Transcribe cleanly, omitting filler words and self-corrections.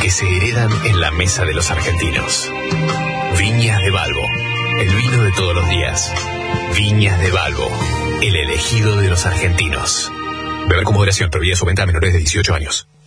que se heredan en la mesa de los argentinos. Viñas de Balbo, el vino de todos los días. Viñas de Balbo, el elegido de los argentinos. Beber con moderación, prohibida su venta a menores de 18 años.